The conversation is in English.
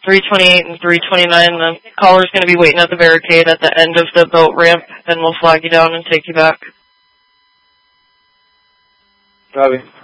328 and 329. The caller's going to be waiting at the barricade at the end of the boat ramp, and we'll flag you down and take you back. Copy.